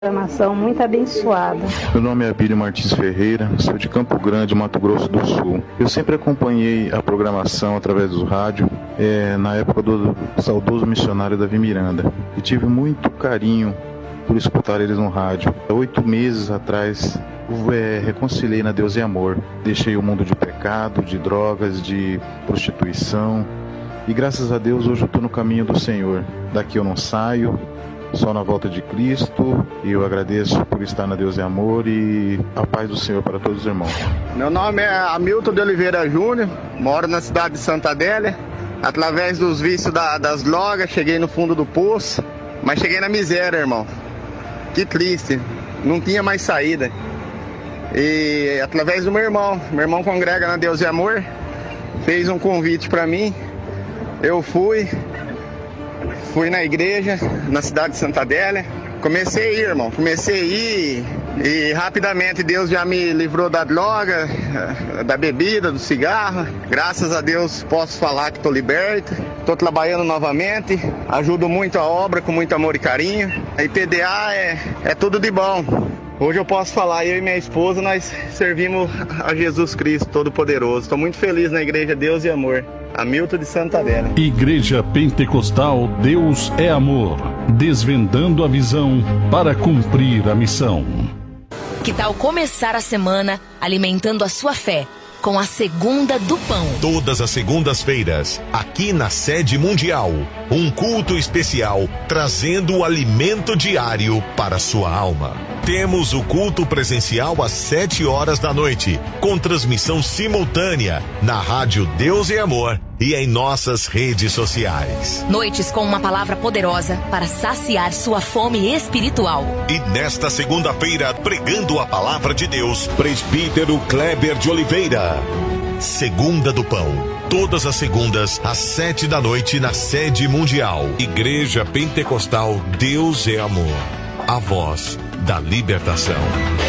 Programação muito abençoada. Meu nome é Abílio Martins Ferreira, sou de Campo Grande, Mato Grosso do Sul. Eu sempre acompanhei a programação através do rádio, na época do saudoso missionário Davi Miranda, e tive muito carinho por escutar eles no rádio. Há 8 meses atrás, reconciliei na Deus e Amor. Deixei o mundo de pecado, de drogas, de prostituição, e graças a Deus hoje eu estou no caminho do Senhor. Daqui eu não saio, só na volta de Cristo, e eu agradeço por estar na Deus e Amor, e a paz do Senhor para todos os irmãos. Meu nome é Hamilton de Oliveira Júnior, moro na cidade de Santa Adélia. Através dos vícios das drogas, cheguei no fundo do poço, mas cheguei na miséria, irmão. Que triste, não tinha mais saída. E através do meu irmão congrega na Deus e Amor, fez um convite para mim, eu fui na igreja, na cidade de Santa Adélia. Comecei a ir, irmão. E rapidamente Deus já me livrou da droga, da bebida, do cigarro. Graças a Deus posso falar que estou liberto. Estou trabalhando novamente. Ajudo muito a obra com muito amor e carinho. A IPDA é tudo de bom. Hoje eu posso falar, eu e minha esposa, nós servimos a Jesus Cristo Todo-Poderoso. Estou muito feliz na igreja Deus e Amor. Hamilton de Santa Adélia. Igreja Pentecostal Deus é Amor, desvendando a visão para cumprir a missão. Que tal começar a semana alimentando a sua fé com a Segunda do Pão? Todas as segundas-feiras, aqui na sede mundial, um culto especial trazendo o alimento diário para sua alma. Temos o culto presencial às 7 horas da noite, com transmissão simultânea na rádio Deus e Amor e em nossas redes sociais. Noites com uma palavra poderosa para saciar sua fome espiritual. E nesta segunda-feira, pregando a palavra de Deus, presbítero Kleber de Oliveira. Segunda do Pão. Todas as segundas, às 7 da noite, na sede mundial. Igreja Pentecostal Deus é Amor. A voz da libertação.